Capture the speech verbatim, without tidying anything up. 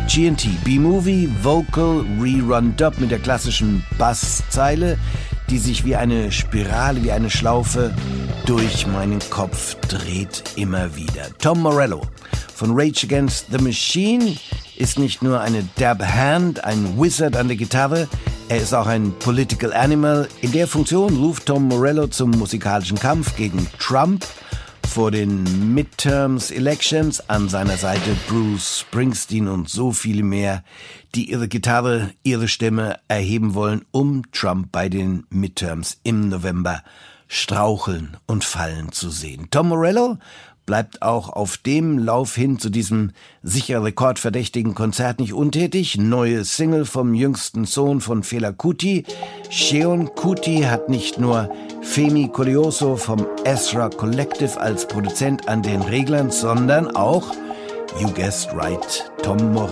G and T, B-Movie, Vocal, Rerun-Dub mit der klassischen Basszeile, die sich wie eine Spirale, wie eine Schlaufe durch meinen Kopf dreht immer wieder. Tom Morello von Rage Against the Machine ist nicht nur eine derbe Hand, ein Wizard an der Gitarre, er ist auch ein Political Animal. In der Funktion ruft Tom Morello zum musikalischen Kampf gegen Trump vor den Midterms Elections, an seiner Seite Bruce Springsteen und so viele mehr, die ihre Gitarre, ihre Stimme erheben wollen, um Trump bei den Midterms im November straucheln und fallen zu sehen. Tom Morello bleibt auch auf dem Lauf hin zu diesem sicher rekordverdächtigen Konzert nicht untätig. Neue Single vom jüngsten Sohn von Fela Kuti. Seun Kuti hat nicht nur Femi Koleoso vom Ezra Collective als Produzent an den Reglern, sondern auch, you guessed right, Tom Morello.